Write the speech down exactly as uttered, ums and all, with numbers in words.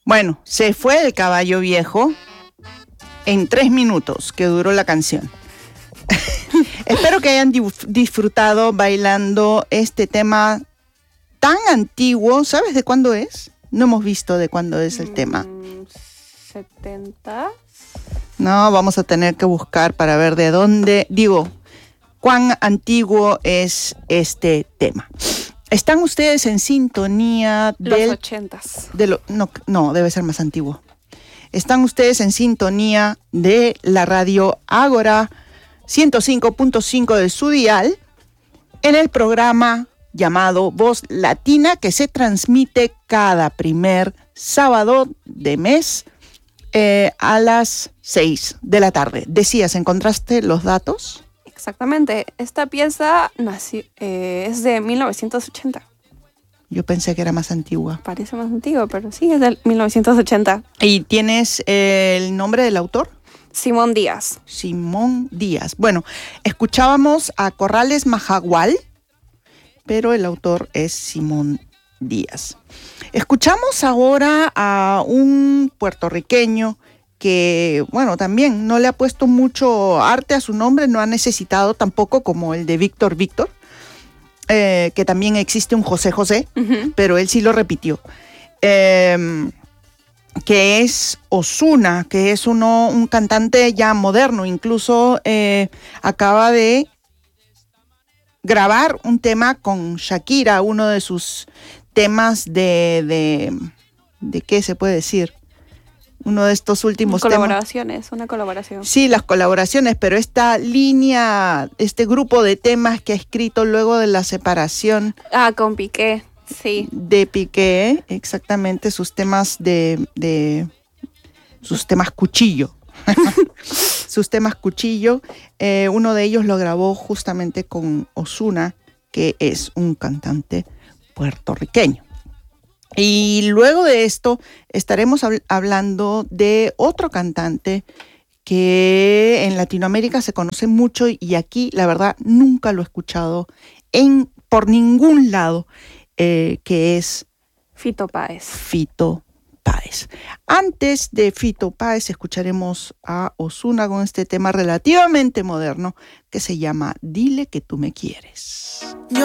Bueno, se fue el caballo viejo en tres minutos que duró la canción. Espero que hayan disfrutado bailando este tema tan antiguo. ¿Sabes de cuándo es? No hemos visto de cuándo es el tema. ¿setenta? No, vamos a tener que buscar para ver de dónde, digo, cuán antiguo es este tema. ¿Están ustedes en sintonía del... Los ochentas. De lo, no, no, debe ser más antiguo. Están ustedes en sintonía de la radio Ágora ciento cinco punto cinco de su dial en el programa llamado Voz Latina, que se transmite cada primer sábado de mes eh, a las seis de la tarde. Decías, ¿encontraste los datos? Exactamente. Esta pieza nació, eh, es de mil novecientos ochenta. Yo pensé que era más antigua. Parece más antigua, pero sí, es del mil novecientos ochenta. ¿Y tienes eh, el nombre del autor? Simón Díaz. Simón Díaz. Bueno, escuchábamos a Corrales Majagual, pero el autor es Simón Díaz. Escuchamos ahora a un puertorriqueño que, bueno, también no le ha puesto mucho arte a su nombre, no ha necesitado tampoco como el de Víctor Víctor, eh, que también existe un José José, uh-huh. pero él sí lo repitió. Eh, que es Ozuna, que es uno, un cantante ya moderno, incluso eh, acaba de grabar un tema con Shakira, uno de sus temas de, de, de ¿qué se puede decir? Uno de estos últimos colaboraciones, temas. una colaboración. Sí, las colaboraciones, pero esta línea, este grupo de temas que ha escrito luego de la separación. Ah, con Piqué. Sí. De Piqué, exactamente, sus temas de, de sus temas cuchillo. sus temas cuchillo. Eh, uno de ellos lo grabó justamente con Ozuna, que es un cantante puertorriqueño. Y luego de esto estaremos hab- hablando de otro cantante que en Latinoamérica se conoce mucho y aquí, la verdad, nunca lo he escuchado en, por ningún lado. Eh, que es Fito Páez. Fito Páez. Antes de Fito Páez escucharemos a Ozuna con este tema relativamente moderno que se llama Dile que tú me quieres.